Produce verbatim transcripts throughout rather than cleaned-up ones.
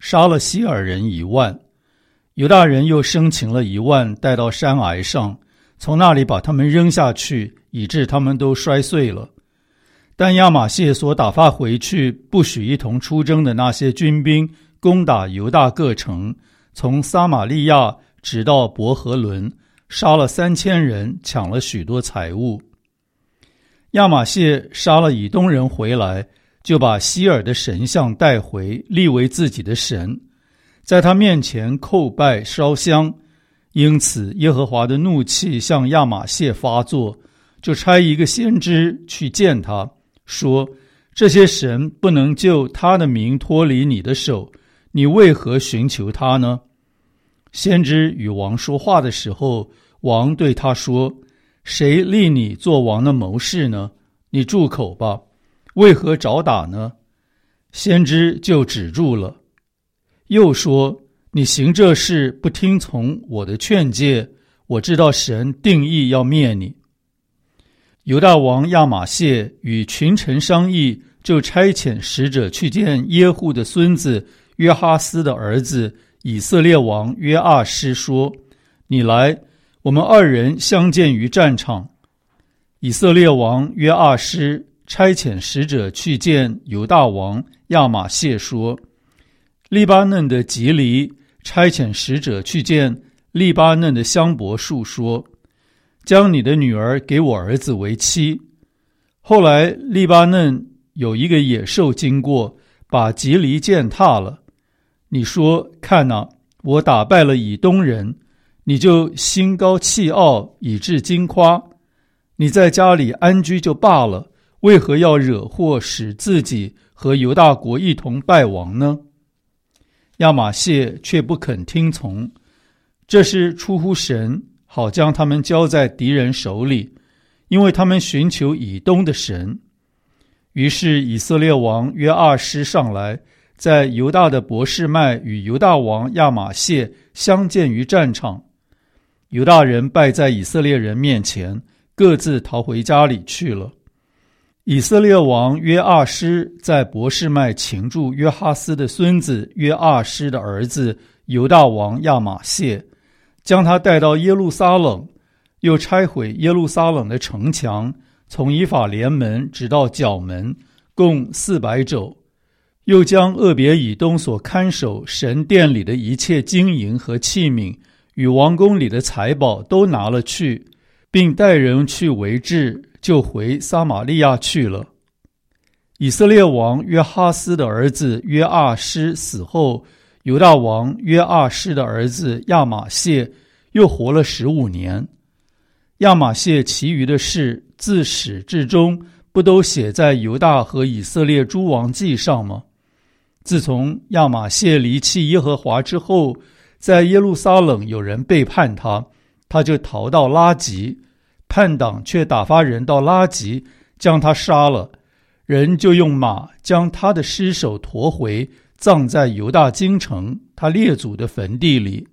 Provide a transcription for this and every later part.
杀了希尔人一万。犹大人又生擒了一万，带到山崖上，从那里把他们扔下去，以致他们都摔碎了。但亚玛谢所打发回去不许一同出征的那些军兵，攻打犹大各城，从撒玛利亚直到伯和伦，杀了三千人，抢了许多财物。亚玛谢杀了以东人回来，就把希尔的神像带回，立为自己的神，在他面前叩拜烧香。因此耶和华的怒气向亚玛谢发作，就差一个先知去见他，说：这些神不能救他的名脱离你的手，你为何寻求他呢？先知与王说话的时候，王对他说：谁立你做王的谋士呢？你住口吧，为何找打呢？先知就止住了。又说：你行这事不听从我的劝诫，我知道神定义要灭你。犹大王亚玛谢与群臣商议，就差遣使者去见耶户的孙子约哈斯的儿子以色列王约阿施，说：你来，我们二人相见于战场。以色列王约阿施差遣使者去见犹大王亚玛谢，说：利巴嫩的吉黎差遣使者去见利巴嫩的香柏树，说：将你的女儿给我儿子为妻。后来利巴嫩有一个野兽经过，把吉黎践踏了。你说：看哪，我打败了以东人，你就心高气傲，以致惊夸。你在家里安居就罢了，为何要惹祸，使自己和犹大国一同败亡呢？亚玛谢却不肯听从，这是出乎神，好将他们交在敌人手里，因为他们寻求以东的神。于是以色列王约阿施上来，在犹大的伯示麦与犹大王亚玛谢相见于战场。犹大人败在以色列人面前，各自逃回家里去了。以色列王约阿施在伯示麦擒住约哈斯的孙子约阿施的儿子犹大王亚玛谢，将他带到耶路撒冷，又拆毁耶路撒冷的城墙，从以法莲门直到角门，共四百肘。又将俄别以东所看守神殿里的一切金银和器皿，与王宫里的财宝都拿了去，并带人去围治，就回撒玛利亚去了。以色列王约哈斯的儿子约阿施死后，犹大王约阿施的儿子亚玛谢又活了十五年。亚玛谢其余的事，自始至终不都写在犹大和以色列诸王记上吗？自从亚玛谢离弃耶和华之后，在耶路撒冷有人背叛他，他就逃到拉吉，叛党却打发人到拉吉，将他杀了。人就用马将他的尸首驮回，葬在犹大京城他列祖的坟地里。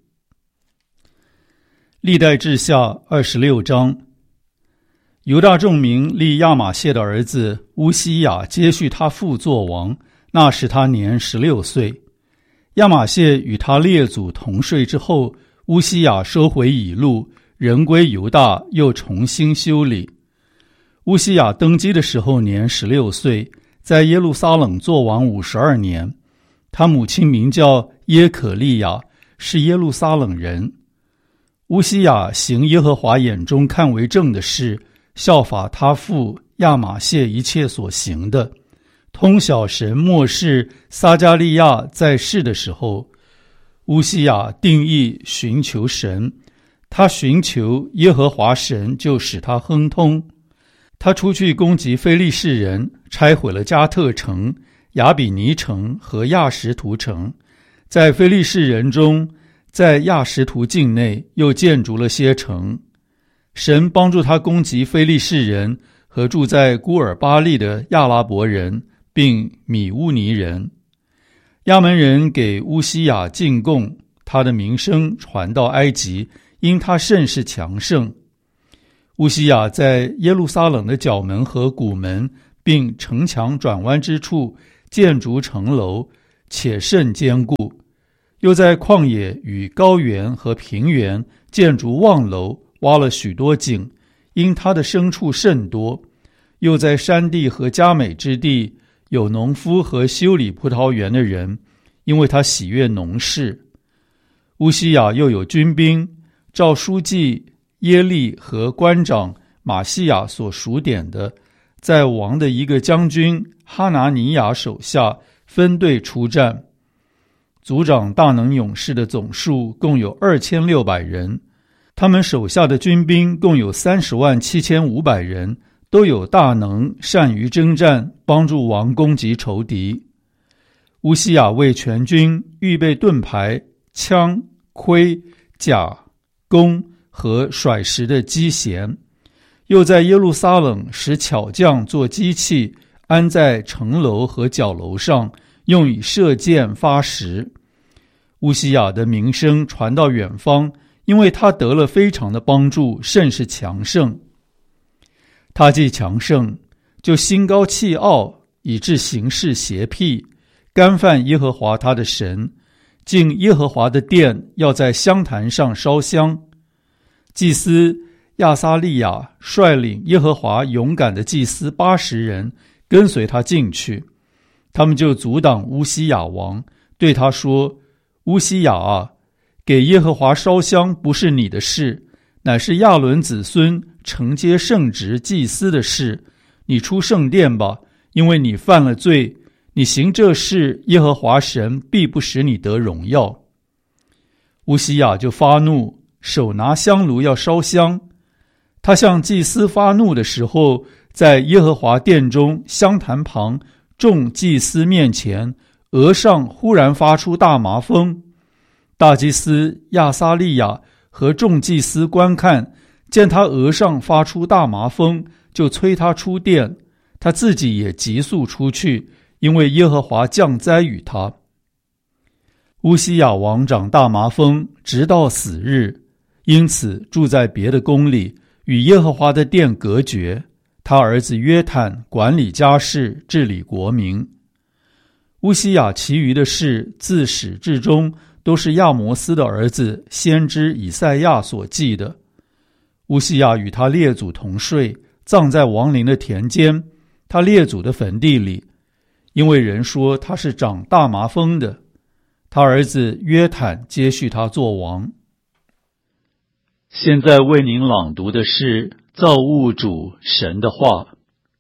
历代志下二十六章。犹大众民立亚玛谢的儿子乌西雅接续他父作王，那时他年十六岁。亚玛谢与他列祖同睡之后，乌西雅收回以路，人归犹大，又重新修理。乌西雅登基的时候年十六岁，在耶路撒冷作王五十二年。他母亲名叫耶可利亚，是耶路撒冷人。乌西雅行耶和华眼中看为正的事，效法他父亚玛谢一切所行的，通晓神末世撒迦利亚在世的时候。乌西雅定义寻求神，他寻求耶和华神，就使他亨通。他出去攻击非利士人，拆毁了加特城、亚比尼城和亚什图城。在非利士人中，在亚什图境内又建筑了些城。神帮助他攻击非利士人和住在孤尔巴利的亚拉伯人，并米乌尼人。亚门人给乌西雅进贡，他的名声传到埃及，因他甚是强盛。乌西雅在耶路撒冷的角门和谷门，并城墙转弯之处建筑城楼，且甚坚固。 又在旷野与高原和平原建筑望楼，挖了许多井，因他的牲畜甚多。又在山地和佳美之地有农夫和修理葡萄园的人，因为他喜悦农事。乌西雅又有军兵，照书记耶利和官长马西亚所数点的，在王的一个将军哈拿尼亚手下分队出战。族长大能勇士的总数共有二千六百人，他们手下的军兵共有三十万七千五百人，都有大能，善于征战，帮助王攻击仇敌。乌西雅为全军预备盾牌、枪、盔、甲、弓和甩石的机弦，又在耶路撒冷使巧匠做机器，安在城楼和角楼上，用以射箭发石。乌西雅的名声传到远方，因为他得了非常的帮助，甚是强盛。他既强盛，就心高气傲，以致行事邪僻，干犯耶和华他的神，进耶和华的殿，要在香坛上烧香。祭司亚撒利亚率领耶和华勇敢的祭司八十人跟随他进去，他们就阻挡乌西雅王，对他说：乌西雅啊，给耶和华烧香不是你的事，乃是亚伦子孙承接圣职祭司的事。你出圣殿吧，因为你犯了罪，你行这事，耶和华神必不使你得荣耀。乌西雅就发怒，手拿香炉要烧香。他向祭司发怒的时候，在耶和华殿中香坛旁众祭司面前，额上忽然发出大麻风。大祭司亚撒利亚和众祭司观看，见他额上发出大麻风，就催他出殿，他自己也急速出去，因为耶和华降灾与他。乌西雅王长大麻风，直到死日，因此住在别的宫里，与耶和华的殿隔绝。他儿子约坦管理家事，治理国民。乌西雅其余的事，自始至终都是亚摩斯的儿子先知以赛亚所记的。乌西雅与他列祖同睡，葬在王陵的田间，他列祖的坟地里，因为人说他是长大麻风的。他儿子约坦接续他做王。现在为您朗读的是造物主神的话。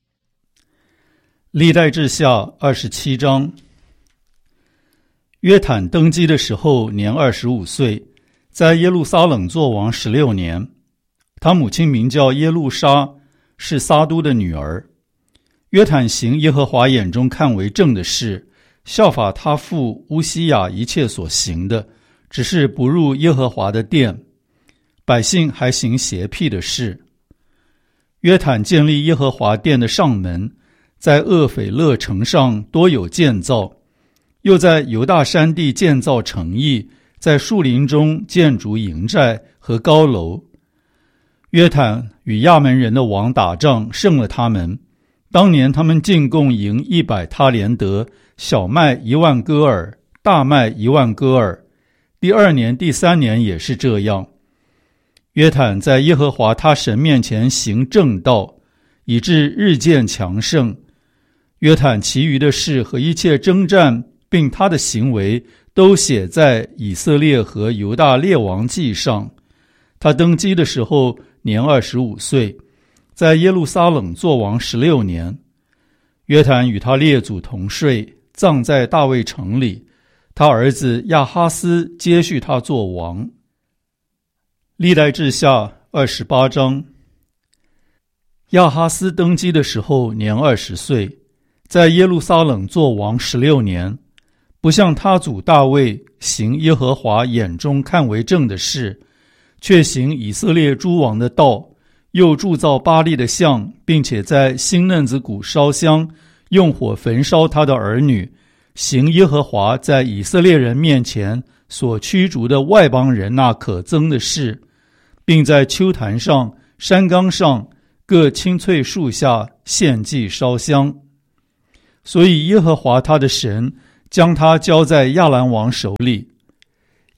历代志下二十七章。约坦登基的时候年二十五岁，在耶路撒冷做王十六年。他母亲名叫耶路沙，是撒都的女儿。约坦行耶和华眼中看为正的事，效法他父乌西雅一切所行的，只是不入耶和华的殿。百姓还行邪僻的事。约坦建立耶和华殿的上门，在厄斐勒城上多有建造，又在犹大山地建造城邑，在树林中建筑营寨和高楼。约坦与亚门人的王打仗，胜了他们。当年他们进贡营一百他连德，小麦一万戈尔，大麦一万戈尔。第二年、第三年也是这样。约坦在耶和华他神面前行正道，以致日渐强盛。约坦其余的事和一切征战，并他的行为，都写在以色列和犹大列王记上。他登基的时候年二十五岁，在耶路撒冷做王十六年。约坦与他列祖同睡，葬在大卫城里。他儿子亚哈斯接续他做王。历代志下二十八章。亚哈斯登基的时候年二十岁，在耶路撒冷做王十六年。不像他祖大卫行耶和华眼中看为正的事，却行以色列诸王的道，又铸造巴力的像，并且在新嫩子谷烧香，用火焚烧他的儿女，行耶和华在以色列人面前所驱逐的外邦人那可憎的事，并在丘坛上、山冈上各青翠树下献祭烧香。所以耶和华他的神将他交在亚兰王手里。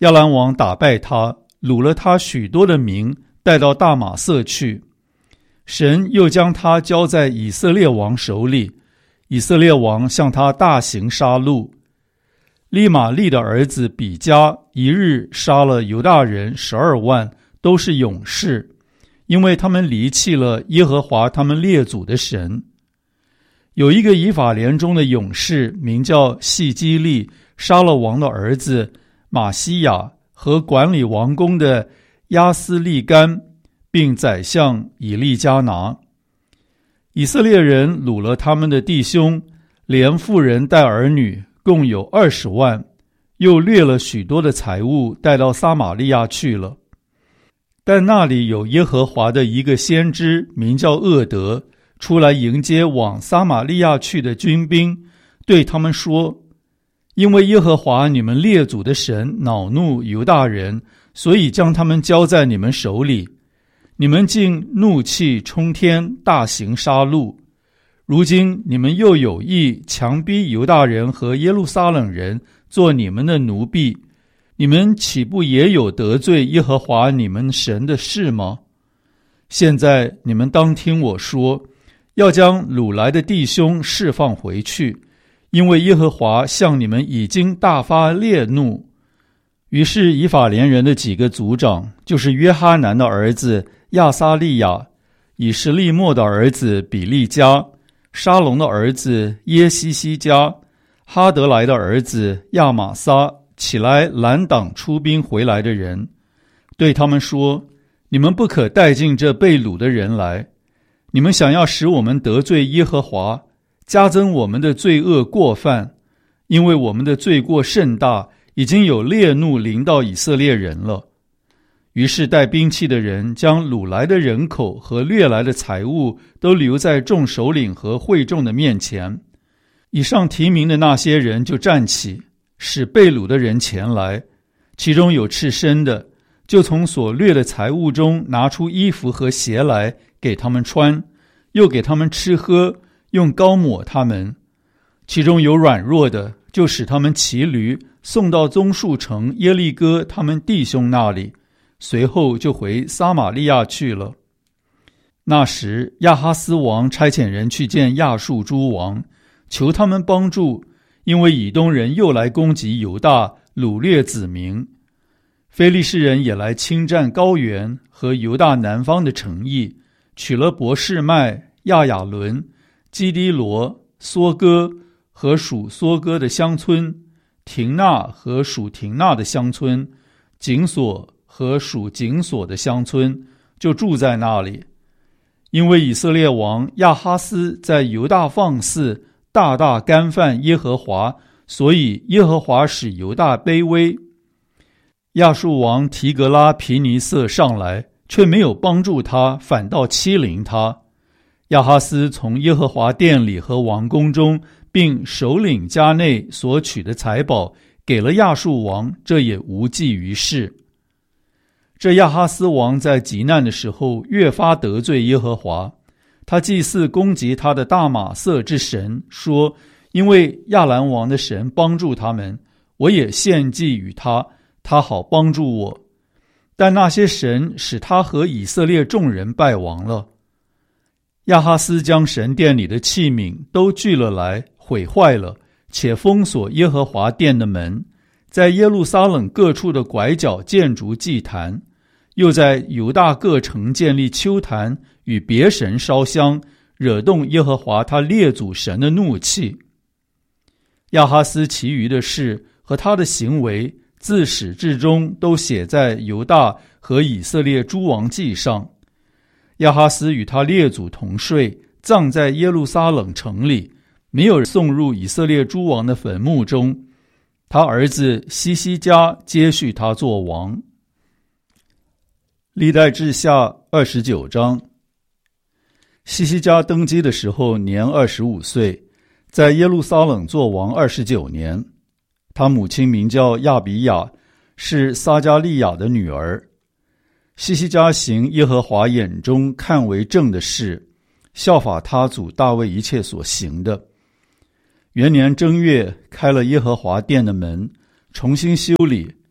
亚兰王打败他，掳了他许多的民，带到大马色去。神又将他交在以色列王手里，以色列王向他大行杀戮。利玛利的儿子比加一日杀了犹大人十二万，都是勇士，因为他们离弃了耶和华他们列祖的神。有一个以法莲中的勇士名叫细基利，杀了王的儿子马西亚和管理王宫的亚斯利干，并宰相以利加拿。以色列人掳了他们的弟兄，连妇人带儿女，共有二十万，又掠了许多的财物，带到撒玛利亚去了。但那里有耶和华的一个先知，名叫厄德，出来迎接往撒玛利亚去的军兵，对他们说：因为耶和华你们列祖的神恼怒犹大人，所以将他们交在你们手里。你们竟怒气冲天，大行杀戮。如今你们又有意强逼犹大人和耶路撒冷人做你们的奴婢，你们岂不也有得罪耶和华你们神的事吗？现在你们当听我说，要将掳来的弟兄释放回去，因为耶和华向你们已经大发烈怒。于是以法莲人的几个族长，就是约哈南的儿子亚撒利亚、以实利末的儿子比利加、沙龙的儿子耶西西加、哈德莱的儿子亚玛撒，起来拦挡出兵回来的人，对他们说：你们不可带进这被掳的人来，你们想要使我们得罪耶和华，加增我们的罪恶过犯，因为我们的罪过甚大，已经有烈怒临到以色列人了。于是带兵器的人将掳来的人口和掠来的财物都留在众首领和会众的面前。以上提名的那些人就站起，使被掳的人前来，其中有赤身的，就从所掠的财物中拿出衣服和鞋来给他们穿，又给他们吃喝，用膏抹他们。其中有软弱的，就使他们骑驴送到棕树城耶利哥他们弟兄那里，随后就回撒玛利亚去了。那时亚哈斯王差遣人去见亚述诸王，求他们帮助，因为以东人又来攻击犹大，掳掠子民。非利士人也来侵占高原和犹大南方的城邑，取了伯示麦、亚雅伦、基低罗、梭哥和属梭哥的乡村，廷纳和属廷纳的乡村，紧所和属紧所的乡村，就住在那里。因为以色列王亚哈斯在犹大放肆，大大干犯耶和华，所以耶和华使犹大卑微。亚述王提格拉皮尼瑟上来，却没有帮助他，反倒欺凌他。亚哈斯从耶和华殿里和王宫中并首领家内所取的财宝给了亚述王，这也无济于事。这亚哈斯王在极难的时候越发得罪耶和华，他祭祀攻击他的大马色之神，说：因为亚兰王的神帮助他们，我也献祭与他，他好帮助我。但那些神使他和以色列众人败亡了。亚哈斯将神殿里的器皿都聚了来，毁坏了，且封锁耶和华殿的门，在耶路撒冷各处的拐角建筑祭坛，又在犹大各城建立丘坛，与别神烧香，惹动耶和华他列祖神的怒气。亚哈斯其余的事和他的行为，自始至终都写在犹大和以色列诸王记上。亚哈斯与他列祖同睡，葬在耶路撒冷城里，没有送入以色列诸王的坟墓中。他儿子西西家接续他做王。历代志下二十九章。西西家登基的时候年二十五岁，在耶路撒冷做王二十九年。他母亲名叫亚比雅，是撒加利亚的女儿。西西家行耶和华眼中看为正的事，效法他祖大卫一切所行的。元年正月，开了耶和华殿的门，重新修理。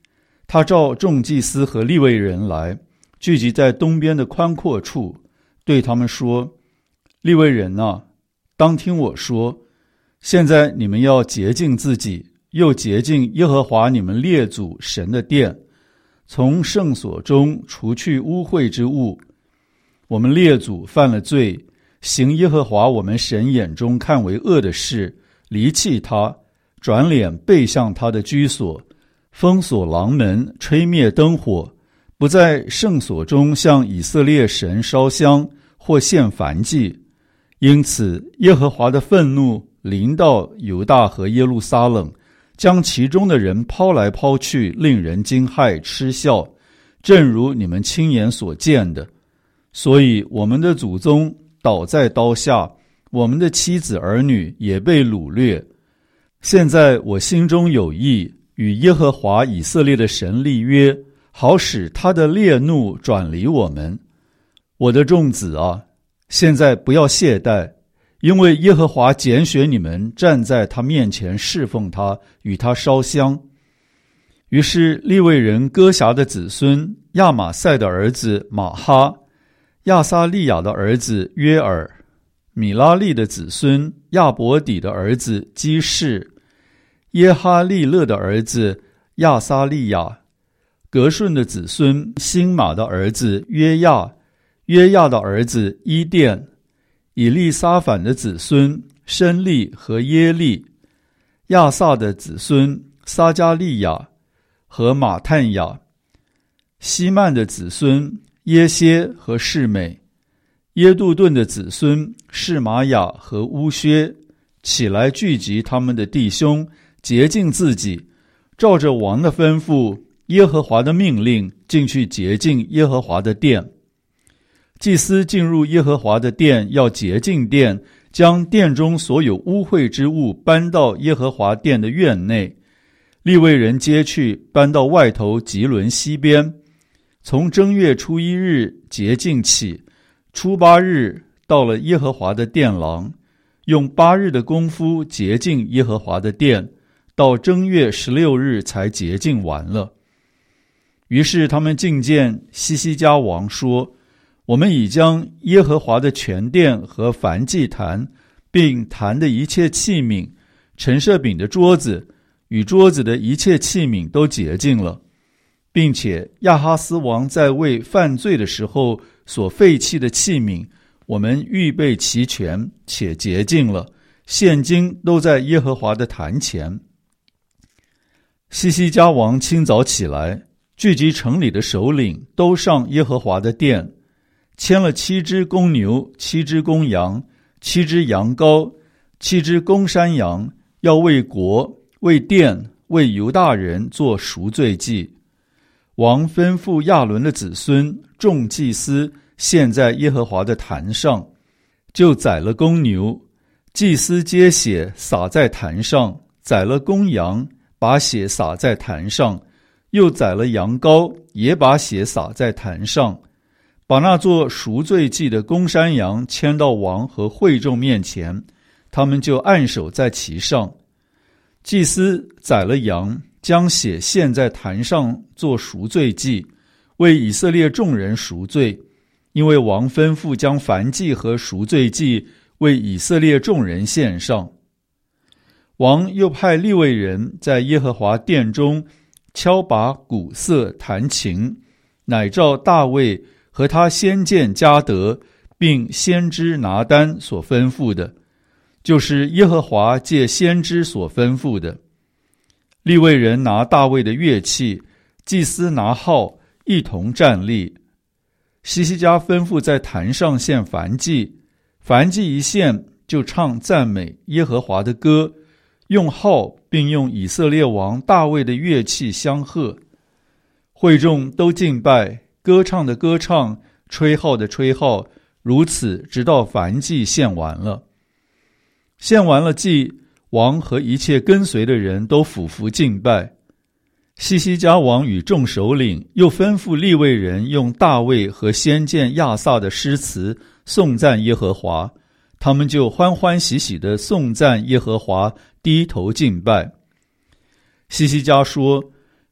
他召众祭司和利未人来，聚集在东边的宽阔处，对他们说：利未人啊，当听我说，现在你们要洁净自己，又洁净耶和华你们列祖神的殿，从圣所中除去污秽之物。我们列祖犯了罪，行耶和华我们神眼中看为恶的事，离弃他，转脸背向他的居所，封锁廊门，吹灭灯火，不在圣所中向以色列神烧香或献燔祭。因此耶和华的愤怒临到犹大和耶路撒冷，将其中的人抛来抛去，令人惊骇嗤笑，正如你们亲眼所见的。所以我们的祖宗倒在刀下，我们的妻子儿女也被掳掠。现在我心中有意，与耶和华以色列的神立约，好使他的烈怒转离我们。我的众子啊，现在不要懈怠，因为耶和华拣选你们站在他面前侍奉他，与他烧香。于是利未人歌辖的子孙亚玛赛的儿子马哈，亚撒利亚的儿子约尔，米拉利的子孙亚伯底的儿子基士，耶哈利勒的儿子亚撒利亚，革顺的子孙辛玛的儿子约亚，约亚的儿子伊甸，以利撒反的子孙申利和耶利，亚萨的子孙撒加利亚和马探雅，希曼的子孙耶歇和示美，耶杜顿的子孙示玛雅和乌薛，起来聚集他们的弟兄，洁净自己，照着王的吩咐，耶和华的命令，进去洁净耶和华的殿。祭司进入耶和华的殿，要洁净殿，将殿中所有污秽之物搬到耶和华殿的院内。利未人接去，搬到外头吉伦西边。从正月初一日洁净起，初八日到了耶和华的殿廊，用八日的功夫洁净耶和华的殿，到正月十六日才洁净完了。于是他们进见西西家王说：我们已将耶和华的全殿和燔祭坛，并坛的一切器皿，陈设饼的桌子与桌子的一切器皿都洁净了，并且亚哈斯王在位犯罪的时候所废弃的器皿，我们预备齐全且洁净了，现今都在耶和华的坛前。西西家王清早起来，聚集城里的首领，都上耶和华的殿，牵了七只公牛，七只公羊，七只羊羔，七只公山羊，要为国、为殿、为犹大人做赎罪祭。王吩咐亚伦的子孙众祭司献在耶和华的坛上，就宰了公牛，祭司接血洒在坛上，宰了公羊，把血洒在坛上，又宰了羊羔，也把血洒在坛上，把那做赎罪祭的公山羊牵到王和会众面前，他们就按手在其上。祭司宰了羊，将血献在坛上做赎罪祭，为以色列众人赎罪，因为王吩咐将燔祭和赎罪祭为以色列众人献上。王又派利未人在耶和华殿中敲拔、鼓瑟、弹琴，乃照大卫和他先见迦得并先知拿单所吩咐的，就是耶和华借先知所吩咐的。利未人拿大卫的乐器，祭司拿号，一同站立。西西家吩咐在坛上献燔祭，燔祭一献，就唱赞美耶和华的歌，用号并用以色列王大卫的乐器相和。会众都敬拜，歌唱的歌唱，吹号的吹号，如此直到燔祭献完了。献完了祭，王和一切跟随的人都俯伏敬拜。西西家王与众首领又吩咐利未人用大卫和先见亚萨的诗词颂赞耶和华，他们就欢欢喜喜地颂赞耶和华，低头敬拜。西西家说：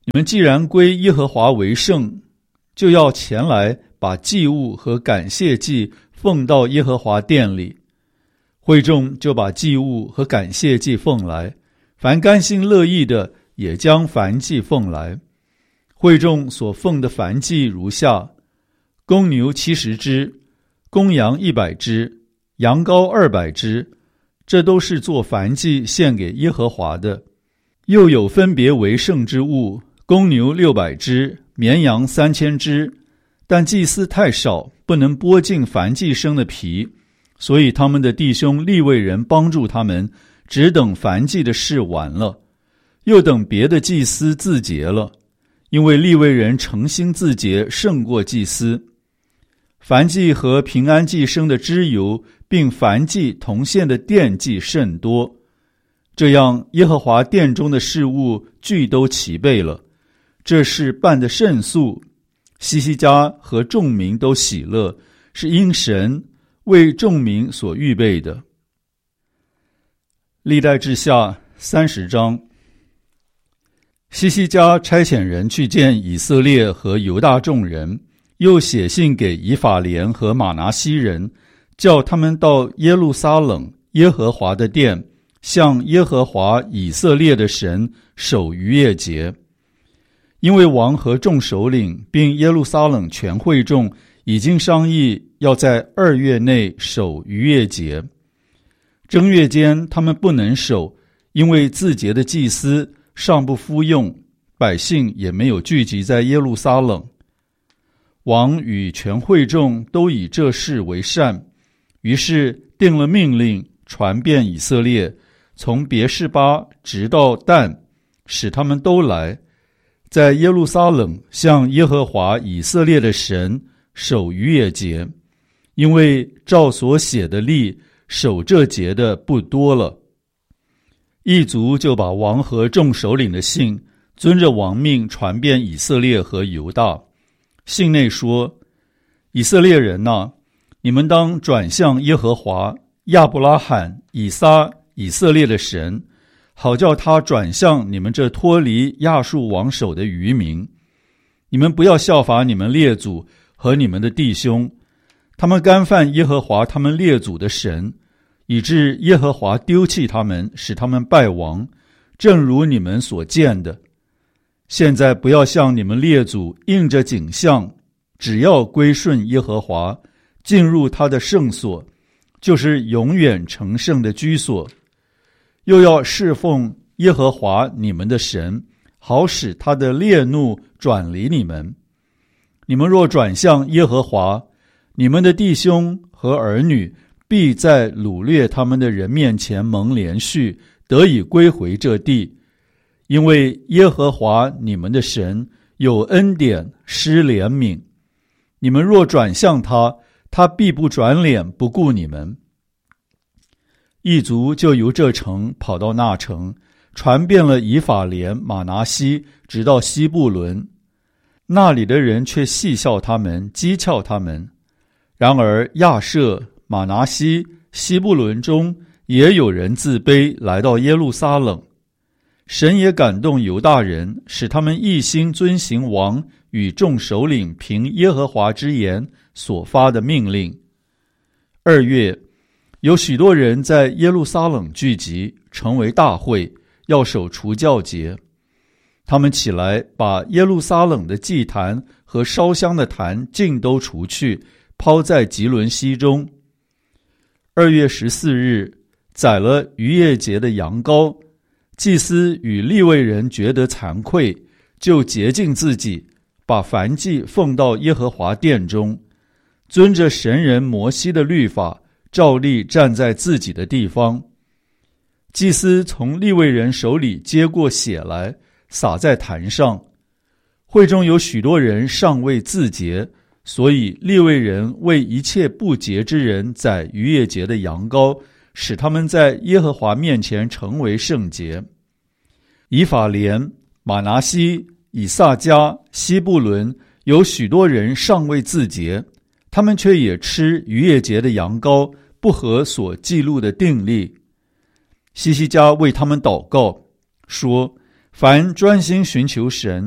你们既然归耶和华为圣，就要前来把祭物和感谢祭奉到耶和华殿里。会众就把祭物和感谢祭奉来，凡甘心乐意的也将燔祭奉来。会众所奉的燔祭如下：公牛七十只，公羊一百只，羊羔二百只，这都是做燔祭献给耶和华的。又有分别为圣之物，公牛六百只，绵羊三千只，但祭司太少，不能剥尽燔祭牲的皮，所以他们的弟兄利未人帮助他们，只等燔祭的事完了，又等别的祭司自洁了，因为利未人诚心自洁胜过祭司。燔祭和平安祭牲的脂油，并燔祭同献的奠祭甚多，这样耶和华殿中的事物俱都齐备了。这事办得甚速，希西家和众民都喜乐，是因神为众民所预备的。历代志下三十章。希西家差遣人去见以色列和犹大众人，又写信给以法莲和玛拿西人，叫他们到耶路撒冷耶和华的殿，向耶和华以色列的神守逾越节。因为王和众首领并耶路撒冷全会众已经商议要在二月内守逾越节。正月间他们不能守，因为自节的祭司尚不敷用，百姓也没有聚集在耶路撒冷。王与全会众都以这事为善，于是定了命令，传遍以色列，从别是巴直到但，使他们都来，在耶路撒冷向耶和华以色列的神守逾越节，因为照所写的例，守这节的不多了。一族就把王和众首领的信遵着王命传遍以色列和犹大。信内说：以色列人哪，你们当转向耶和华亚伯拉罕、以撒、以色列的神，好叫他转向你们这脱离亚述王手的余民。你们不要效法你们列祖和你们的弟兄，他们干犯耶和华他们列祖的神，以致耶和华丢弃他们，使他们败亡，正如你们所见的。现在不要像你们列祖应着景象，只要归顺耶和华，进入他的圣所，就是永远成圣的居所。又要侍奉耶和华你们的神，好使他的烈怒转离你们。你们若转向耶和华，你们的弟兄和儿女必在掳掠他们的人面前蒙连续，得以归回这地。因为耶和华你们的神有恩典，施怜悯。你们若转向他，他必不转脸不顾你们。一族就由这城跑到那城，传遍了以法莲、玛拿西，直到西布伦。那里的人却戏笑他们，讥诮他们。然而亚舍、玛拿西、西布伦中也有人自卑，来到耶路撒冷。神也感动犹大人，使他们一心遵行王与众首领凭耶和华之言所发的命令。二月，有许多人在耶路撒冷聚集，成为大会，要守除酵节。他们起来，把耶路撒冷的祭坛和烧香的坛尽都除去，抛在吉伦溪中。二月十四日，宰了逾越节的羊羔。祭司与利未人觉得惭愧，就洁净自己，把燔祭奉到耶和华殿中，遵着神人摩西的律法，照例站在自己的地方。祭司从利未人手里接过血来，洒在坛上。会中有许多人尚未自洁，所以利未人为一切不洁之人宰逾越节的羊羔，使他们在耶和华面前成为圣洁。以法莲、玛拿西、以萨迦、西布伦有许多人尚未自洁，他们却也吃逾越节的羊羔，不合所记录的定例。希西家为他们祷告，说：凡专心寻求神，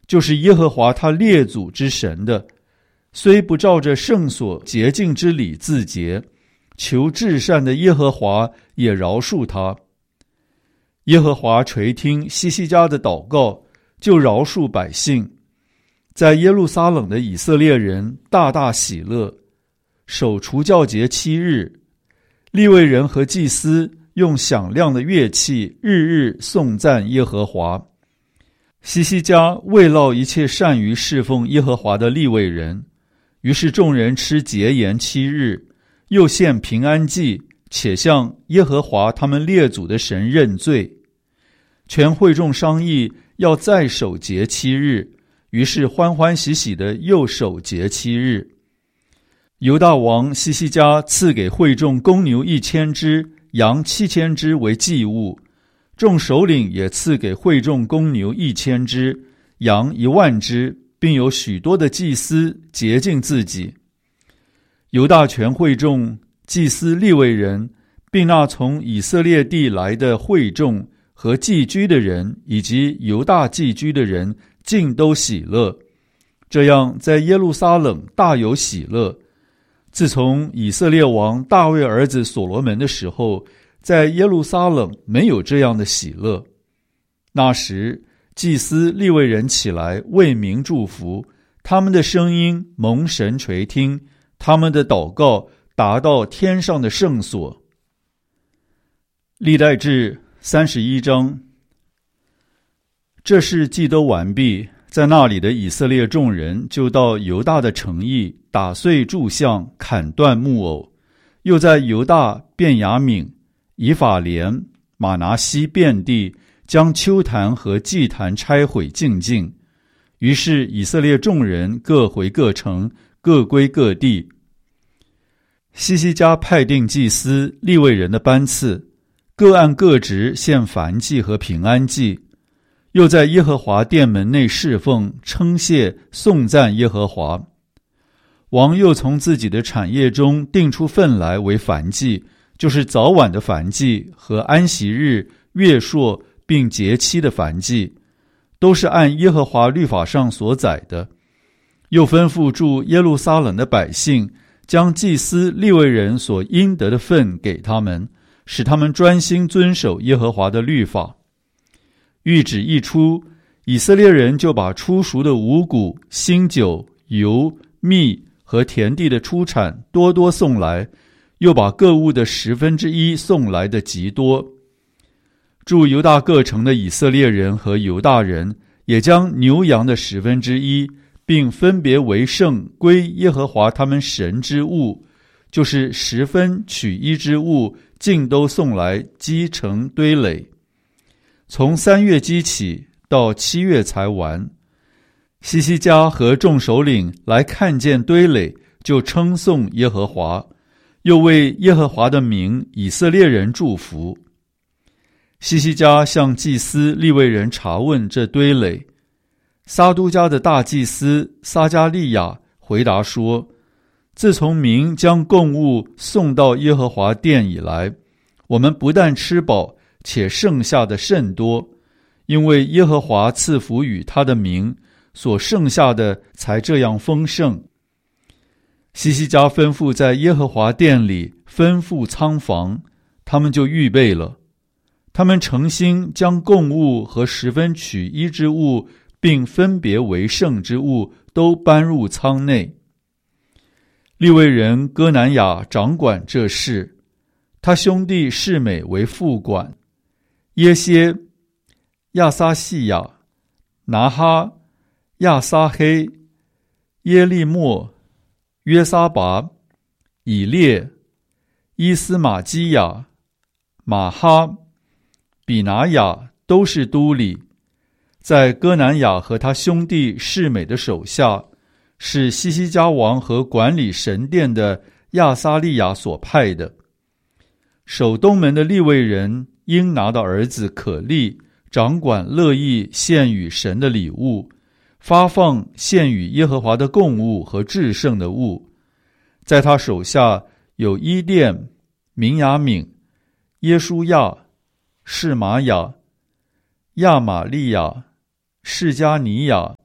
就是耶和华他列祖之神的，虽不照着圣所洁净之礼自洁，求至善的耶和华也饶恕他。耶和华垂听西西家的祷告，就饶恕百姓。在耶路撒冷的以色列人大大喜乐，守除酵节七日。利未人和祭司用响亮的乐器，日日颂赞耶和华。西西家慰劳一切善于侍奉耶和华的利未人，于是众人吃节筵七日，又献平安祭，且向耶和华他们列祖的神认罪。全会众商议要再守节七日，于是欢欢喜喜的又守节七日。犹大王西西家赐给会众公牛一千只，羊七千只为祭物，众首领也赐给会众公牛一千只，羊一万只，并有许多的祭司洁净自己。犹大全会众、祭司利未人，并那从以色列地来的会众和寄居的人，以及犹大寄居的人，尽都喜乐。这样在耶路撒冷大有喜乐。自从以色列王大卫儿子所罗门的时候，在耶路撒冷没有这样的喜乐。那时祭司利未人起来为民祝福，他们的声音蒙神垂听，他们的祷告达到天上的圣所。历代志三十一章。这事既都完毕，在那里的以色列众人就到犹大的城邑，打碎柱像，砍断木偶，又在犹大、便雅悯、以法莲、马拿西遍地将丘坛和祭坛拆毁净尽。于是以色列众人各回各城，各归各地。西西家派定祭司利未人的班次，各按各职献燔祭和平安祭，又在耶和华殿门内侍奉，称谢颂赞耶和华。王又从自己的产业中定出份来为燔祭，就是早晚的燔祭和安息日、月朔并节期的燔祭，都是按耶和华律法上所载的。又吩咐住耶路撒冷的百姓，将祭司利未人所应得的份给他们，使他们专心遵守耶和华的律法。谕旨一出，以色列人就把初熟的五谷、新酒、油、蜜和田地的出产多多送来，又把各物的十分之一送来的极多。住犹大各城的以色列人和犹大人，也将牛羊的十分之一，并分别为圣归耶和华他们神之物，就是十分取一之物，尽都送来积成堆垒。从三月积起，到七月才完。西西家和众首领来看见堆垒，就称颂耶和华，又为耶和华的名以色列人祝福。西西家向祭司利未人查问这堆垒。撒都家的大祭司撒加利亚回答说，自从民将供物送到耶和华殿以来，我们不但吃饱，且剩下的甚多，因为耶和华赐福与他的民，所剩下的才这样丰盛。西西家吩咐在耶和华殿里吩咐仓房，他们就预备了。他们诚心将供物和十分取一之物，并分别为圣之物都搬入仓内。利未人哥南雅掌管这事，他兄弟示美为副管。耶歇、亚撒细亚、拿哈、亚撒黑、耶利末、约撒拔、以列、伊斯玛基亚、马哈、比拿雅都是都里，在哥南雅和他兄弟示美的手下，是西西家王和管理神殿的亚撒利亚所派的。守东门的利未人应拿的儿子可利掌管乐意献与神的礼物，发放献与耶和华的供物和至圣的物。在他手下有伊甸、明雅敏、耶书亚、示玛雅、亚玛利亚、示加尼亚、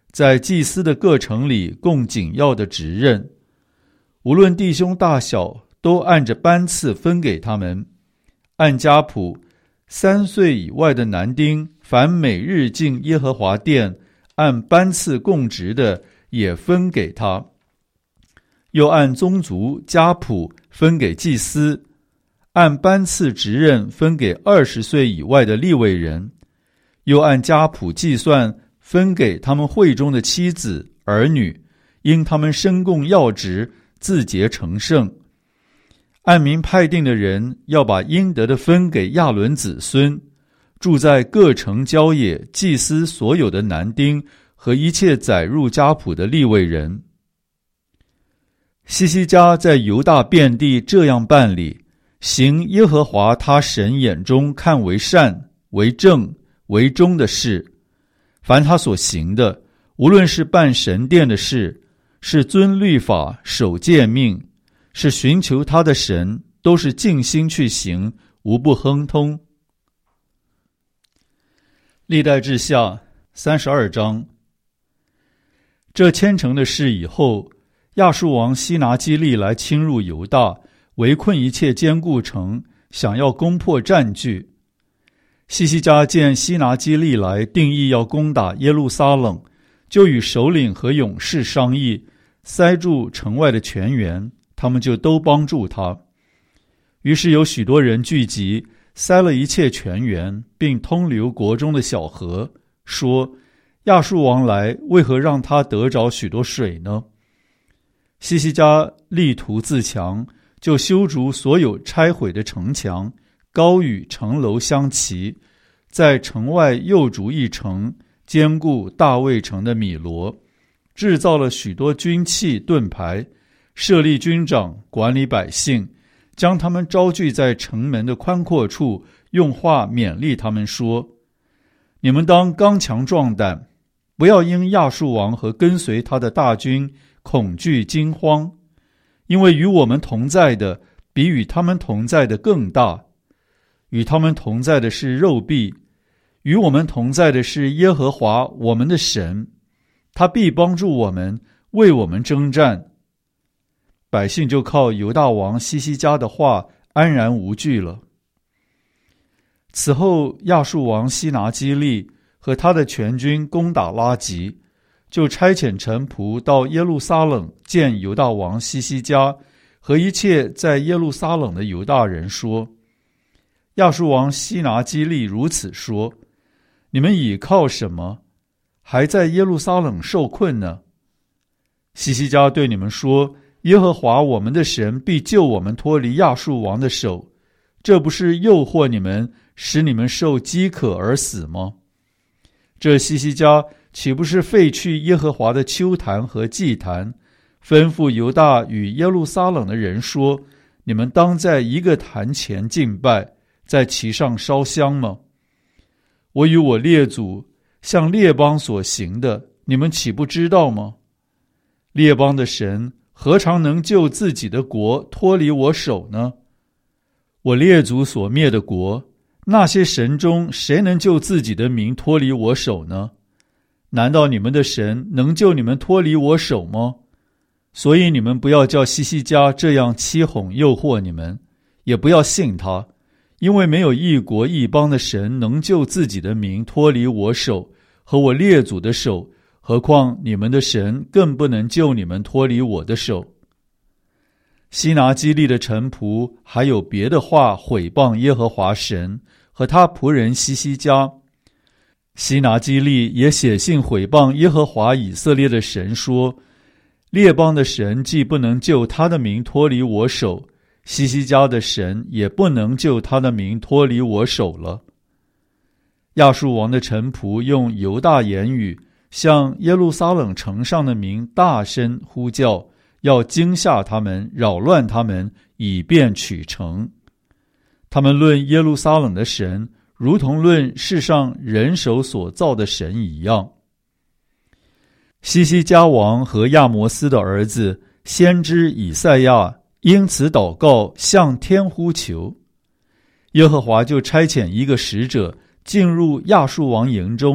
在祭司的各城里供紧要的职任，无论弟兄大小，都按着班次分给他们。按家谱，三岁以外的男丁，凡每日进耶和华殿按班次供职的，也分给他。又按宗族家谱分给祭司，按班次职任分给二十岁以外的利未人，又按家谱计算分给他们会中的妻子儿女，因他们身供要职，自洁成圣。按名派定的人要把应得的分给亚伦子孙，住在各城郊野祭司所有的男丁和一切载入家谱的利未人。西西家在犹大遍地这样办理，行耶和华他神眼中看为善、为正、为忠的事。凡他所行的，无论是办神殿的事，是遵律法、守诫命，是寻求他的神，都是尽心去行，无不亨通。历代志下三十二章。这千城的事以后，亚述王西拿基立来侵入犹大，围困一切坚固城，想要攻破占据。西西家见西拿基立来定义要攻打耶路撒冷，就与首领和勇士商议，塞住城外的泉源，他们就都帮助他。于是有许多人聚集，塞了一切泉源，并通流国中的小河，说：亚述王来，为何让他得着许多水呢？西西家力图自强，就修筑所有拆毁的城墙，高与城楼相齐，在城外又筑一城，坚固大卫城的米罗，制造了许多军器盾牌，设立军长管理百姓，将他们招聚在城门的宽阔处，用话勉励他们说：你们当刚强壮胆，不要因亚述王和跟随他的大军恐惧惊慌，因为与我们同在的比与他们同在的更大。与他们同在的是肉臂，与我们同在的是耶和华我们的神，他必帮助我们，为我们征战。百姓就靠犹大王西西家的话安然无惧了。此后亚述王西拿基立和他的全军攻打拉吉，就差遣臣仆到耶路撒冷见犹大王西西家和一切在耶路撒冷的犹大人，说：亚述王西拿基立如此说，你们倚靠什么，还在耶路撒冷受困呢？西西家对你们说：耶和华我们的神必救我们脱离亚述王的手，这不是诱惑你们，使你们受饥渴而死吗？这西西家岂不是废去耶和华的丘坛和祭坛，吩咐犹大与耶路撒冷的人说：你们当在一个坛前敬拜，在其上烧香吗？我与我列祖向列邦所行的，你们岂不知道吗？列邦的神何尝能救自己的国脱离我手呢？我列祖所灭的国，那些神中谁能救自己的民脱离我手呢？难道你们的神能救你们脱离我手吗？所以你们不要叫西西家这样欺哄诱惑你们，也不要信他，因为没有一国一邦的神能救自己的民脱离我手和我列祖的手，何况你们的神更不能救你们脱离我的手。西拿基立的臣仆还有别的话毁谤耶和华神和他仆人西西家。西拿基立也写信毁谤耶和华以色列的神，说：列邦的神既不能救他的民脱离我手，西西家的神也不能救他的民脱离我手了。亚述王的臣仆用犹大言语向耶路撒冷城上的民大声呼叫，要惊吓他们，扰乱他们，以便取城。他们论耶路撒冷的神，如同论世上人手所造的神一样。西西家王和亚摩斯的儿子先知以赛亚因此祷告，向天呼求。耶和华就差遣一个使者进入亚述王营中，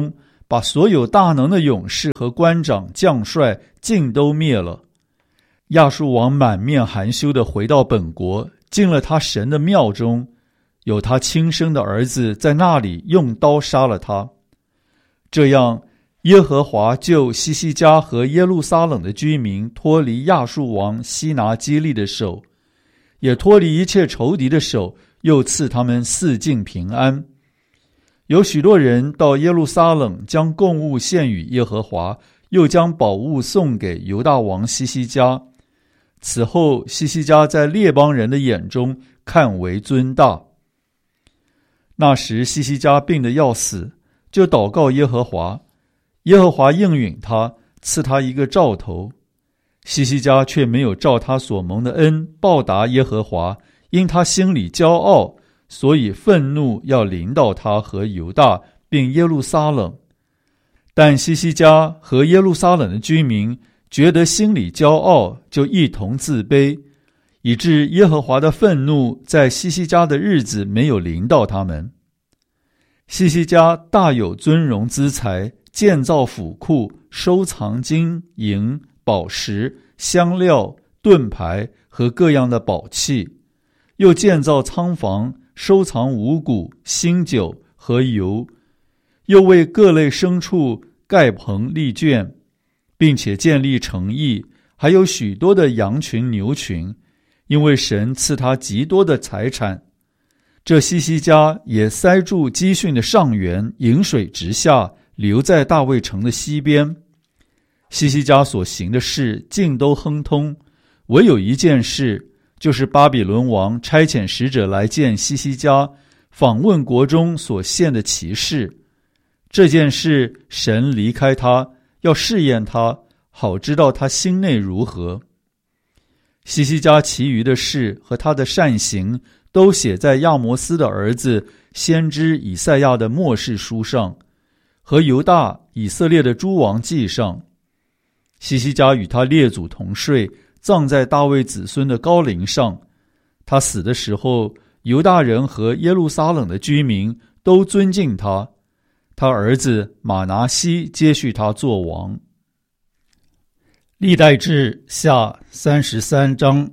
把所有大能的勇士和官长将帅尽都灭了。亚述王满面含羞地回到本国，进了他神的庙中，有他亲生的儿子在那里用刀杀了他。这样，耶和华救西西家和耶路撒冷的居民脱离亚述王西拿基立的手，也脱离一切仇敌的手，又赐他们四境平安。有许多人到耶路撒冷，将供物献与耶和华，又将宝物送给犹大王西西家。此后，西西家在列邦人的眼中看为尊大。那时西西家病得要死，就祷告耶和华，耶和华应允他，赐他一个兆头。西西家却没有照他所蒙的恩报答耶和华，因他心里骄傲，所以愤怒要临到他和犹大并耶路撒冷。但西西家和耶路撒冷的居民觉得心里骄傲，就一同自卑，以致耶和华的愤怒在西西家的日子没有临到他们。西西家大有尊荣资财，建造府库，收藏金银宝石、香料、盾牌和各样的宝器，又建造仓房，收藏五谷、新酒和油，又为各类牲畜盖棚立圈，并且建立城邑，还有许多的羊群牛群，因为神赐他极多的财产。这西西家也塞住基训的上源，引水直下，流在大卫城的西边。西西家所行的事尽都亨通，唯有一件事，就是巴比伦王差遣使者来见西西家，访问国中所献的奇事。这件事神离开他，要试验他，好知道他心内如何。西西家其余的事和他的善行，都写在亚摩斯的儿子先知以赛亚的末世书上，和犹大以色列的诸王记上。西西家与他列祖同睡，葬在大卫子孙的高陵上。他死的时候，犹大人和耶路撒冷的居民都尊敬他。他儿子马拿西接续他做王。历代志下三十三章。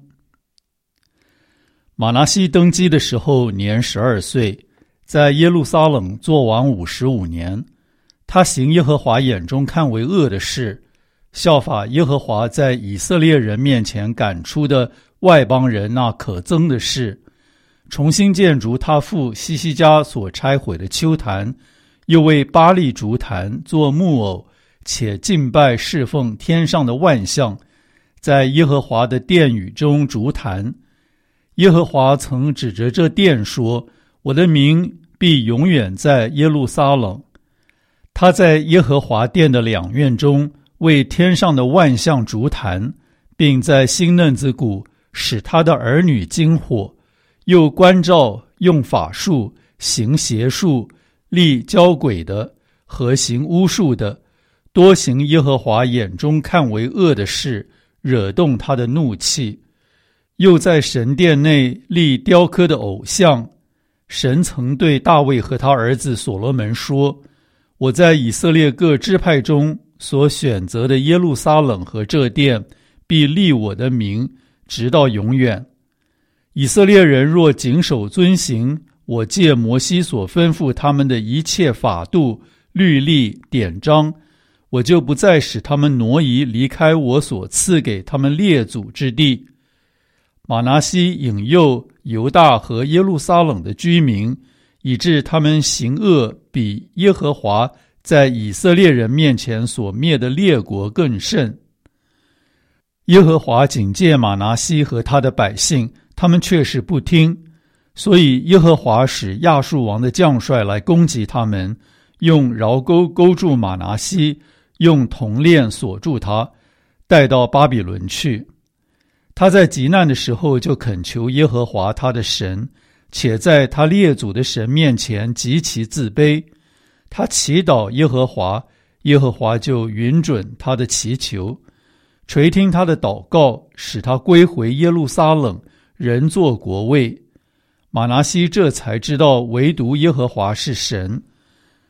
马拿西登基的时候年十二岁，在耶路撒冷做王五十五年。他行耶和华眼中看为恶的事，效法耶和华在以色列人面前赶出的外邦人那可憎的事，重新建筑他父西西家所拆毁的丘坛，又为巴力筑坛做木偶，且敬拜侍奉天上的万象，在耶和华的殿宇中筑坛。耶和华曾指着这殿说，我的名必永远在耶路撒冷。他在耶和华殿的两院中为天上的万象筑坛，并在新嫩子谷使他的儿女经火，又关照用法术、行邪术、立交鬼的和行巫术的，多行耶和华眼中看为恶的事，惹动他的怒气。又在神殿内立雕刻的偶像。神曾对大卫和他儿子所罗门说，我在以色列各支派中所选择的耶路撒冷和这殿，必立我的名，直到永远。以色列人若谨守遵行我借摩西所吩咐他们的一切法度、律例、典章，我就不再使他们挪移离开我所赐给他们列祖之地。马拿西引诱犹大和耶路撒冷的居民，以致他们行恶比耶和华在以色列人面前所灭的列国更甚。耶和华警戒马拿西和他的百姓，他们却是不听，所以耶和华使亚述王的将帅来攻击他们，用桡钩勾住马拿西，用铜链锁住他，带到巴比伦去。他在急难的时候就恳求耶和华他的神，且在他列祖的神面前极其自卑。他祈祷耶和华，耶和华就允准他的祈求，垂听他的祷告，使他归回耶路撒冷，人作国位。马拿西这才知道唯独耶和华是神。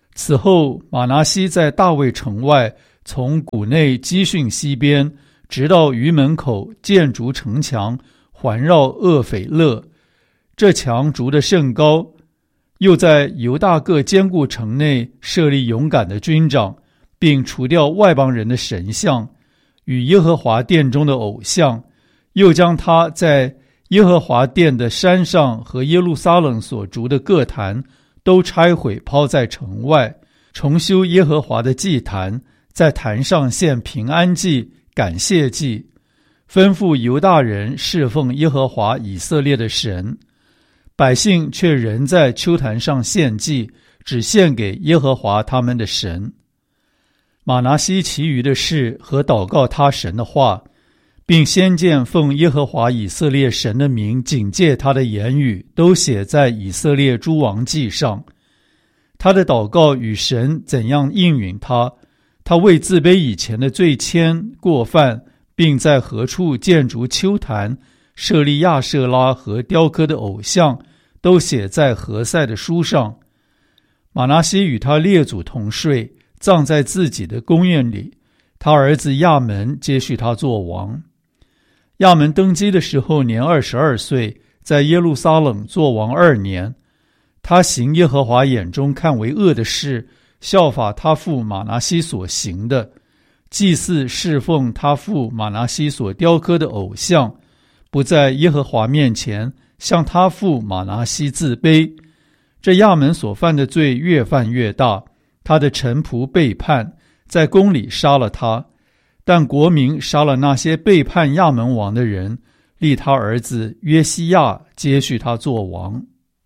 此后，马拿西在大卫城外，从谷内基训西边，直到鱼门口，建筑城墙，环绕厄斐勒。这墙筑得甚高，又在犹大各坚固城内设立勇敢的军长，并除掉外邦人的神像与耶和华殿中的偶像，又将他在耶和华殿的山上和耶路撒冷所筑的各坛都拆毁，抛在城外，重修耶和华的祭坛，在坛上献平安祭、感谢祭，吩咐犹大人侍奉耶和华以色列的神。百姓却仍在丘坛上献祭，只献给耶和华他们的神。马拿西其余的事和祷告他神的话，并先见奉耶和华以色列神的名警戒他的言语，都写在以色列诸王记上。他的祷告与神怎样应允他，他为自卑以前的罪愆过犯，并在何处建筑丘坛，设立亚舍拉和雕刻的偶像，都写在何塞的书上。马拿西与他列祖同睡，葬在自己的宫院里。他儿子亚门接续他做王。亚门登基的时候年二十二岁，在耶路撒冷做王二年。他行耶和华眼中看为恶的事，效法他父马拿西所行的，祭祀侍奉他父马拿西所雕刻的偶像，不在耶和华面前向他父马拿西自卑。这亚门所犯的罪越犯越大，他的臣仆背叛，在宫里杀了他。但国民杀了那些背叛亚门王的人，立他儿子约西亚接续他做王。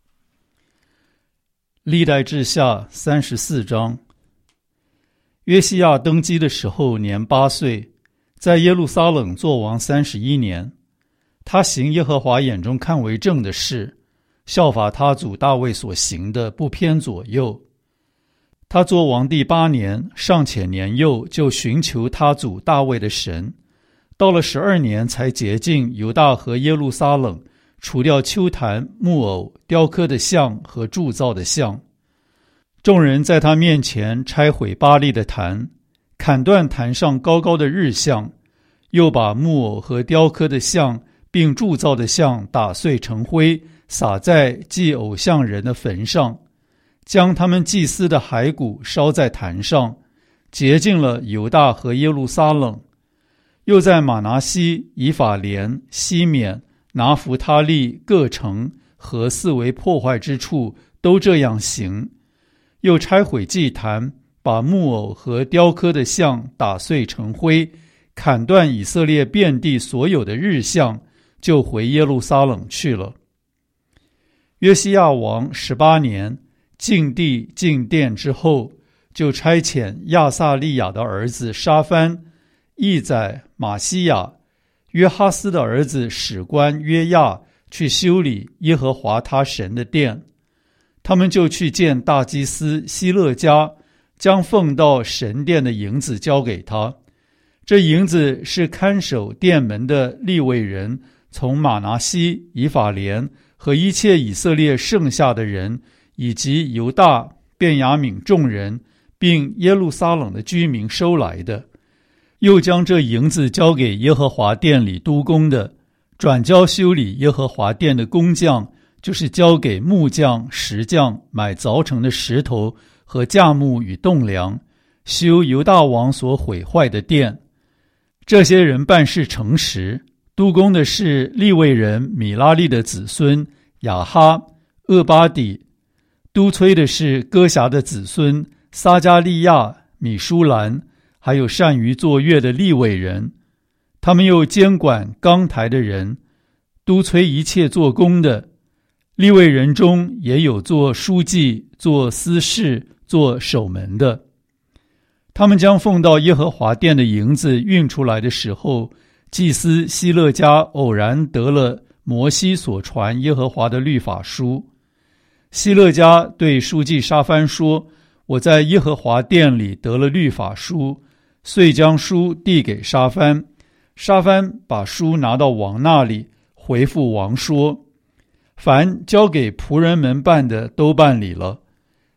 历代志下三十四章。约西亚登基的时候年八岁，在耶路撒冷做王三十一年。他行耶和华眼中看为正的事，效法他祖大卫所行的，不偏左右。他做王第八年，尚且年幼，就寻求他祖大卫的神。到了十二年，才洁净犹大和耶路撒冷，除掉丘坛、木偶、雕刻的像和铸造的像。众人在他面前拆毁巴力的坛，砍断坛上高高的日像，又把木偶和雕刻的像并铸造的像打碎成灰，撒在祭偶像人的坟上，将他们祭司的骸骨烧在坛上，洁净了犹大和耶路撒冷。又在马拿西、以法莲、西缅、拿弗他利各城和四围破坏之处都这样行。又拆毁祭坛，把木偶和雕刻的像打碎成灰，砍断以色列遍地所有的日像，就回耶路撒冷去了。约西亚王十八年，进地进殿之后，就差遣亚撒利雅的儿子沙番、义宰、马西亚、约哈斯的儿子史官约亚去修理耶和华他神的殿。他们就去见大祭司希勒家，将奉到神殿的银子交给他。这银子是看守殿门的利未人从马拿西、以法莲和一切以色列剩下的人，以及犹大、便雅悯众人，并耶路撒冷的居民收来的。又将这银子交给耶和华殿里督工的，转交修理耶和华殿的工匠，就是交给木匠、石匠买凿成的石头和架木与栋梁，修犹大王所毁坏的殿。这些人办事诚实，督工的是利未人米拉利的子孙亚哈、厄巴底，督催的是歌辖的子孙撒加利亚、米舒兰，还有善于作乐的利未人。他们又监管钢台的人，督催一切做工的。利未人中也有做书记、做司事、做守门的。他们将奉到耶和华殿的银子运出来的时候，祭司希勒家偶然得了摩西所传耶和华的律法书。希勒家对书记沙番说：我在耶和华殿里得了律法书，遂将书递给沙番。沙番把书拿到王那里，回复王说：凡交给仆人们办的都办理了。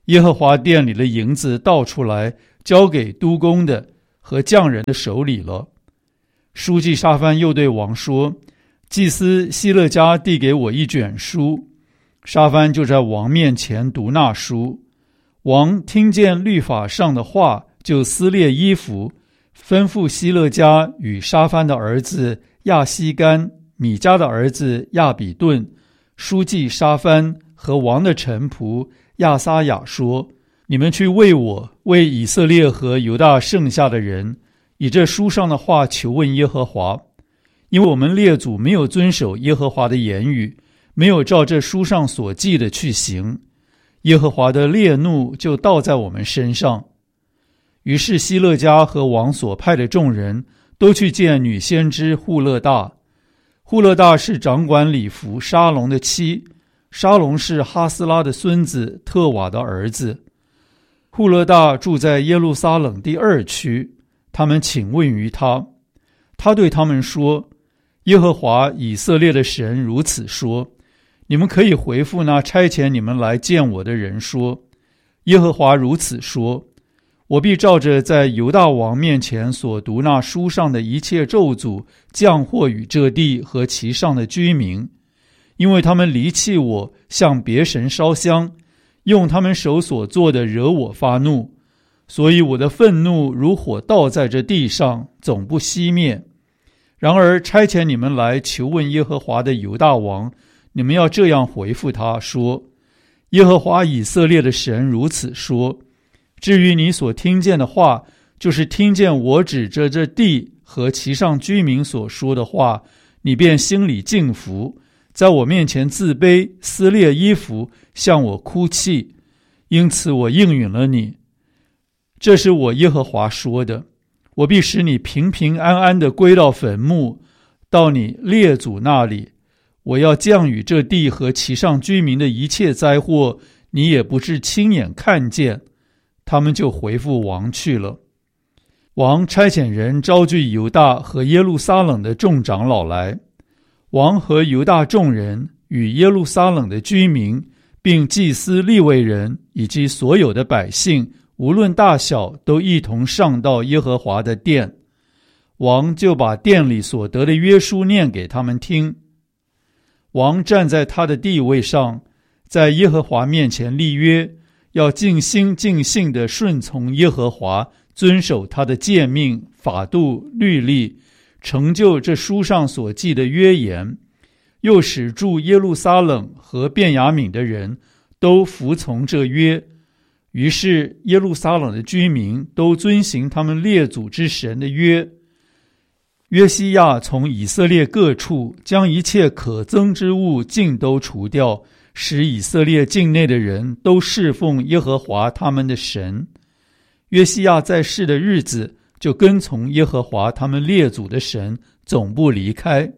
耶和华殿里的银子倒出来，交给督工的和匠人的手里了。书记沙番又对王说，祭司希勒家递给我一卷书，沙番就在王面前读那书。王听见律法上的话，就撕裂衣服，吩咐希勒家与沙番的儿子亚希干、米迦的儿子亚比顿、书记沙番和王的臣仆亚撒雅说，你们去为我、为以色列和犹大剩下的人，以这书上的话求问耶和华，因为我们列祖没有遵守耶和华的言语，没有照这书上所记的去行，耶和华的烈怒就倒在我们身上。于是希勒家和王所派的众人都去见女先知户勒大。户勒大是掌管礼服沙龙的妻，沙龙是哈斯拉的孙子特瓦的儿子。户勒大住在耶路撒冷第二区，他们请问于他，他对他们说，耶和华以色列的神如此说，你们可以回复那差遣你们来见我的人说，耶和华如此说，我必照着在犹大王面前所读那书上的一切咒诅降祸与这地和其上的居民，因为他们离弃我，向别神烧香，用他们手所做的惹我发怒，所以我的愤怒如火倒在这地上，总不熄灭。然而差遣你们来求问耶和华的犹大王，你们要这样回复他说，耶和华以色列的神如此说，至于你所听见的话，就是听见我指着这地和其上居民所说的话，你便心里敬服，在我面前自卑，撕裂衣服，向我哭泣，因此我应允了你。这是我耶和华说的，我必使你平平安安地归到坟墓，到你列祖那里。我要降雨这地和其上居民的一切灾祸，你也不是亲眼看见。他们就回复王去了。王差遣人招聚犹大和耶路撒冷的众长老来，王和犹大众人与耶路撒冷的居民，并祭司利未人以及所有的百姓，无论大小，都一同上到耶和华的殿。王就把殿里所得的约书念给他们听。王站在他的地位上，在耶和华面前立约，要尽心尽性地顺从耶和华，遵守他的诫命、法度、律例，成就这书上所记的约言，又使住耶路撒冷和便雅悯的人都服从这约。于是耶路撒冷的居民都遵行他们列祖之神的约。约西亚从以色列各处将一切可憎之物尽都除掉，使以色列境内的人都侍奉耶和华他们的神。约西亚在世的日子，就跟从耶和华他们列祖的神，总不离开。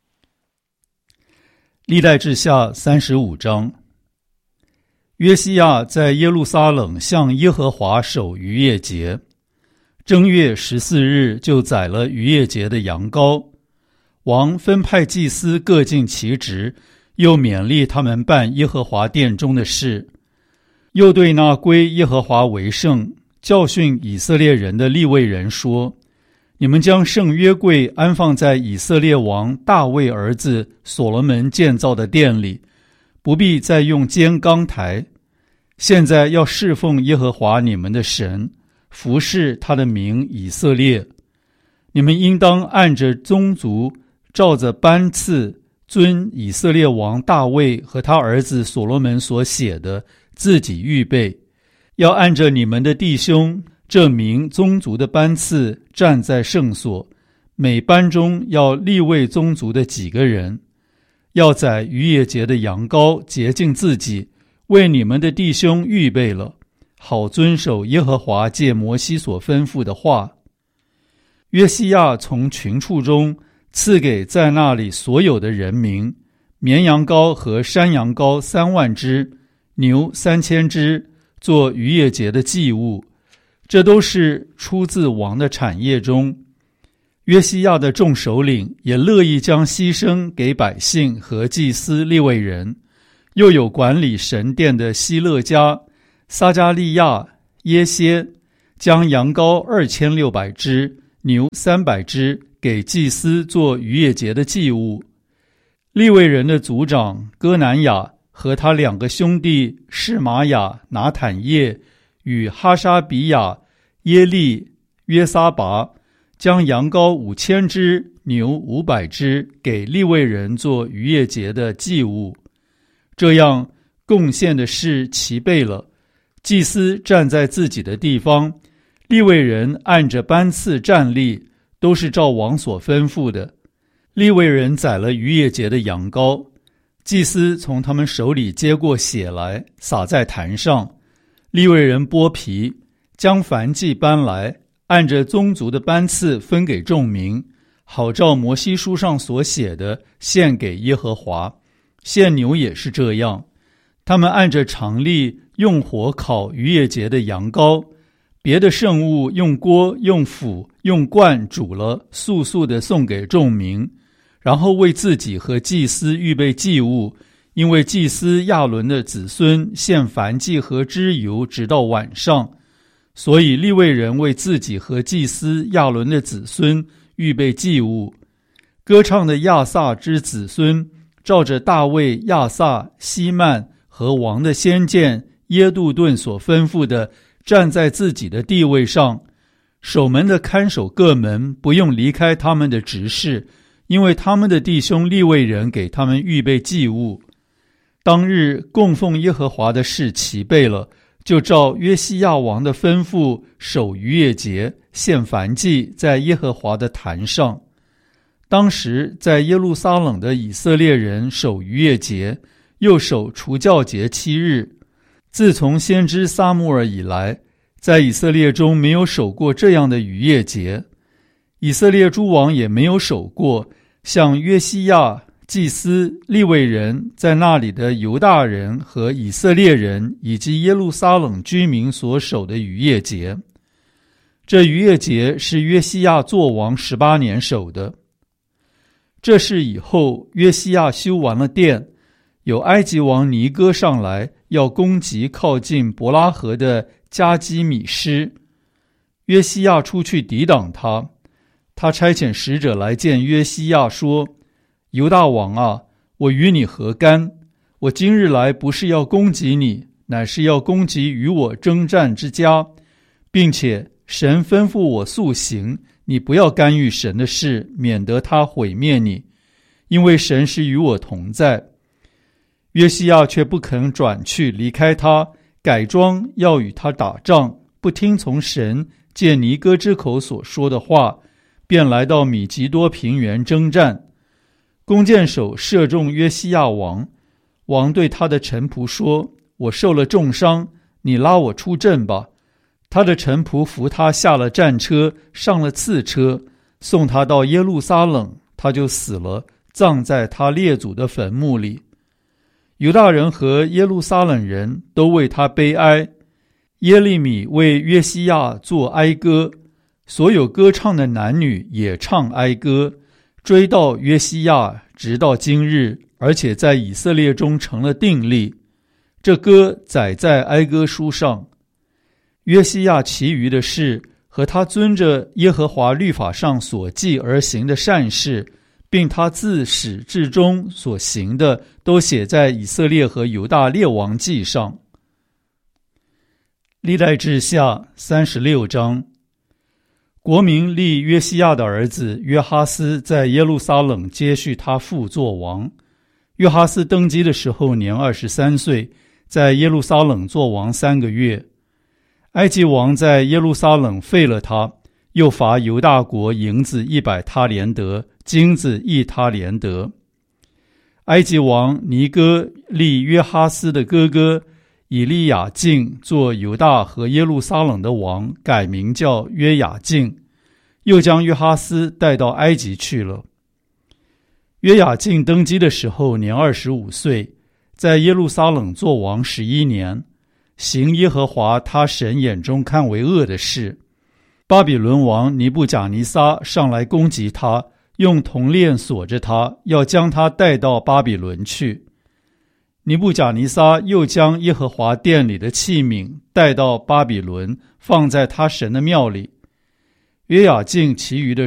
历代志下三十五章。约西亚在耶路撒冷向耶和华守逾越节，正月十四日就宰了逾越节的羊羔。王分派祭司各尽其职，又勉励他们办耶和华殿中的事，又对那归耶和华为圣、教训以色列人的利未人说，你们将圣约柜安放在以色列王大卫儿子所罗门建造的殿里，不必再用尖钢台。现在要侍奉耶和华你们的神，服侍他的名以色列。你们应当按着宗族，照着班次，遵以色列王大卫和他儿子所罗门所写的，自己预备，要按着你们的弟兄这名宗族的班次站在圣所，每班中要立位宗族的几个人，要宰逾越节的羊羔，洁净自己，为你们的弟兄预备了，好遵守耶和华借摩西所吩咐的话。约西亚从群畜中赐给在那里所有的人民，绵羊羔和山羊羔三万只，牛三千只，做逾越节的祭物。这都是出自王的产业中。约西亚的众首领也乐意将牺牲给百姓和祭司利未人，又有管理神殿的希勒家、 撒迦利亚、耶歇，将羊羔二千六百只、牛三百只给祭司做逾越节的祭物。利未人的族长哥南雅和他两个兄弟示玛雅、拿坦叶与哈沙比亚、耶利、约撒拔，将羊羔五千只、牛五百只给利未人做逾越节的祭物。这样贡献的事齐备了，祭司站在自己的地方，利未人按着班次站立，都是照王所吩咐的。利未人宰了逾越节的羊羔，祭司从他们手里接过血来，洒在坛上。利未人剥皮，将燔祭搬来，按着宗族的班次分给众民，好照摩西书上所写的献给耶和华。献牛也是这样，他们按着常例用火烤逾越节的羊羔，别的圣物用锅、用釜、用罐煮了，速速地送给众民，然后为自己和祭司预备祭物，因为祭司亚伦的子孙献燔祭和脂油直到晚上，所以利未人为自己和祭司亚伦的子孙预备祭物。歌唱的亚萨之子孙，照着大卫、亚萨、希曼和王的先见耶杜顿所吩咐的，站在自己的地位上。守门的看守各门，不用离开他们的职事，因为他们的弟兄利未人给他们预备祭物。当日供奉耶和华的事齐备了，就照约西亚王的吩咐守逾越节，献燔祭在耶和华的坛上。当时在耶路撒冷的以色列人守逾越节，又守除酵节七日。自从先知撒母耳以来，在以色列中没有守过这样的逾越节，以色列诸王也没有守过像约西亚、祭司、利未人在那里的犹大人和以色列人以及耶路撒冷居民所守的逾越节。这逾越节是约西亚作王十八年守的。这事以后，约西亚修完了殿，有埃及王尼哥上来要攻击靠近伯拉河的加基米施，约西亚出去抵挡他。他差遣使者来见约西亚说：犹大王啊，我与你何干？我今日来不是要攻击你，乃是要攻击与我征战之家，并且神吩咐我速行，你不要干预神的事，免得他毁灭你，因为神是与我同在。约西亚却不肯转去离开他，改装要与他打仗，不听从神借尼哥之口所说的话，便来到米吉多平原征战。弓箭手射中约西亚王，王对他的臣仆说：我受了重伤，你拉我出阵吧。他的臣仆扶他下了战车，上了次车，送他到耶路撒冷，他就死了，葬在他列祖的坟墓里。犹大人和耶路撒冷人都为他悲哀。耶利米为约西亚作哀歌，所有歌唱的男女也唱哀歌，追到约西亚，直到今日，而且在以色列中成了定例。这歌载在哀歌书上。约西亚其余的事和他遵着耶和华律法上所记而行的善事，并他自始至终所行的，都写在以色列和犹大列王记上。历代志下三十六章。国民立约西亚的儿子约哈斯在耶路撒冷接续他父作王。约哈斯登基的时候年二十三岁，在耶路撒冷作王三个月。埃及王在耶路撒冷废了他，又罚犹大国银子一百他连得，金子一他连得。埃及王尼哥立约哈斯的哥哥以利亚敬做犹大和耶路撒冷的王，改名叫约雅敬，又将约哈斯带到埃及去了。约雅敬登基的时候年二十五岁，在耶路撒冷作王十一年，行耶和华他神眼中看为恶的事。巴比伦王尼布甲尼撒上来攻击他，用铜链锁着他，要将他带到巴比伦去。 尼布甲尼撒又将耶和华殿里的器皿带到巴比伦，放在他神的庙里。约雅敬其余的